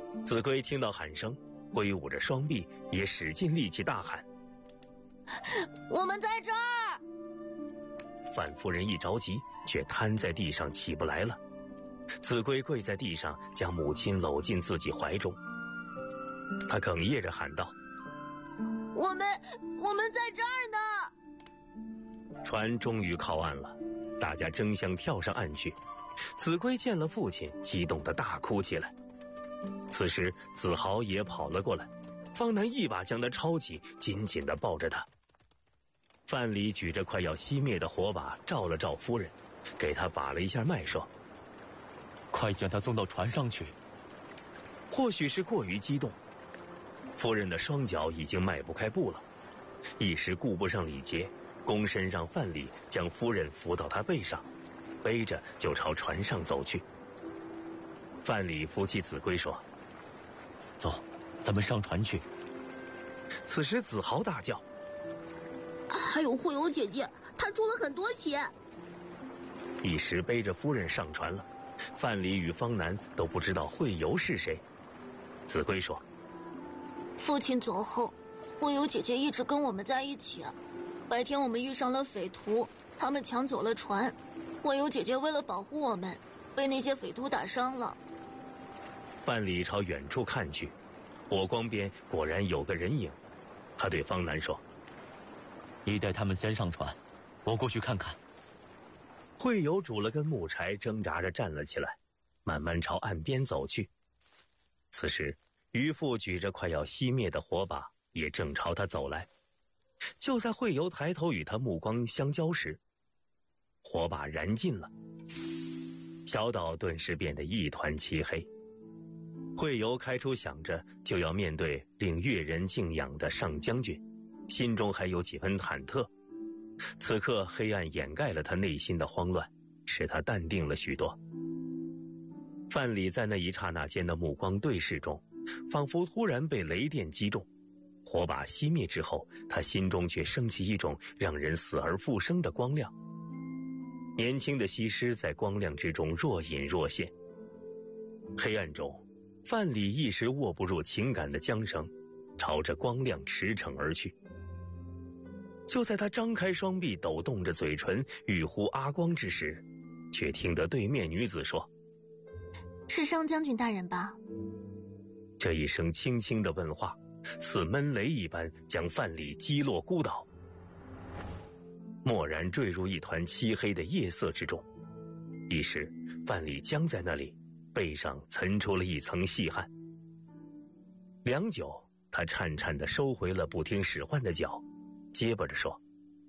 子规听到喊声，挥舞着双臂，也使尽力气大喊：“ 我们在这儿！” 范夫人一着急，却瘫在地上起不来了。子规跪在地上，将母亲搂进自己怀中。他哽咽着喊道：“ 我们在这儿呢！” 船终于靠岸了，大家争相跳上岸去。子规见了父亲，激动地大哭起来。此时子豪也跑了过来，方南一把将他抄起，紧紧地抱着他。范蠡举着快要熄灭的火把照了照夫人，给他把了一下脉，说：“ 快将他送到船上去。” 或许是过于激动，夫人的双脚已经迈不开步了，一时顾不上礼节，躬身让范蠡将夫人扶到他背上，背着就朝船上走去。范蠡扶起子规说：“ 走，咱们上船去。” 此时子豪大叫：“ 还有惠友姐姐，她出了很多钱。” 一时背着夫人上船了。范蠡与方南都不知道惠友是谁。子规说：“ 父亲走后，惠友姐姐一直跟我们在一起。白天我们遇上了匪徒，他们抢走了船，惠友姐姐为了保护我们，被那些匪徒打伤了。” 范蠡朝远处看去，火光边果然有个人影。他对方南说：“ 你带他们先上船，我过去看看。” 惠友拄了根木柴，挣扎着站了起来，慢慢朝岸边走去。此时渔父举着快要熄灭的火把，也正朝他走来。就在惠友抬头与他目光相交时，火把燃尽了，小岛顿时变得一团漆黑。惠友开出想着就要面对令越人敬仰的上将军，心中还有几分忐忑。此刻黑暗掩盖了他内心的慌乱，使他淡定了许多。范蠡在那一刹那间的目光对视中，仿佛突然被雷电击中。火把熄灭之后，他心中却升起一种让人死而复生的光亮。年轻的西施在光亮之中若隐若现。黑暗中，范蠡一时握不住情感的缰绳，朝着光亮驰骋而去。就在他张开双臂，抖动着嘴唇，欲呼阿光之时，却听得对面女子说：“ 是上将军大人吧？” 这一声轻轻的问话，似闷雷一般，将范蠡击落孤岛，蓦然坠入一团漆黑的夜色之中。一时范蠡僵在那里，背上涔出了一层细汗。良久，他颤颤地收回了不听使唤的脚，结巴着说：“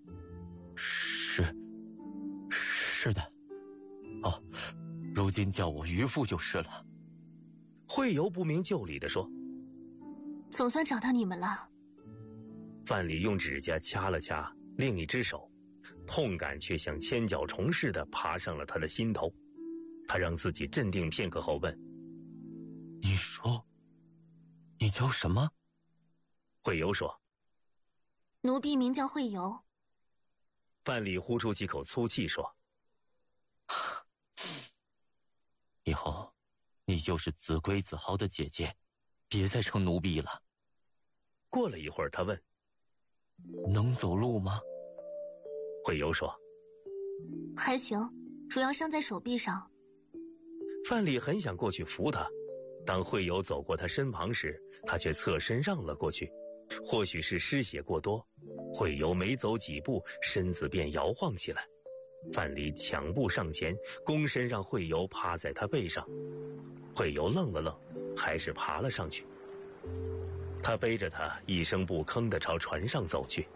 是的，哦，如今叫我渔父就是了。” 惠友不明就里地说：“ 总算找到你们了。” 范蠡用指甲掐了掐另一只手，痛感却像千脚虫似的爬上了他的心头。他让自己镇定片刻后问：“ 你说，你叫什么？” 惠友说：“ 奴婢名叫惠友。” 范蠡呼出几口粗气说：“ 以后你就是子规子豪的姐姐，别再称奴婢了。” 过了一会儿，他问：“ 能走路吗？” 惠友说：“ 还行，主要伤在手臂上。” 范蠡很想过去扶他，当惠友走过他身旁时，他却侧身让了过去。或许是失血过多，惠友每走几步，身子便摇晃起来。范蠡抢步上前，躬身让惠友趴在他背上。惠友愣了愣，还是爬了上去。他背着他一声不吭地朝船上走去。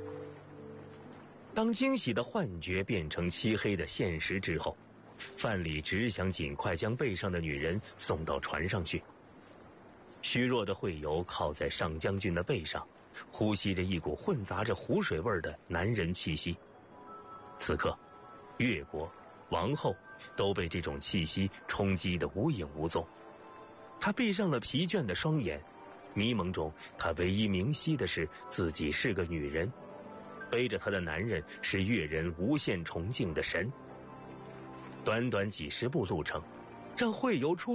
当惊喜的幻觉变成漆黑的现实之后，范蠡只想尽快将背上的女人送到船上去。虚弱的惠友靠在上将军的背上，呼吸着一股混杂着湖水味的男人气息。此刻越国、王后都被这种气息冲击得无影无踪。他闭上了疲倦的双眼，迷蒙中他唯一明晰的是自己是个女人，背着他的男人是越人无限崇敬的神。短短几十步路程，让惠友出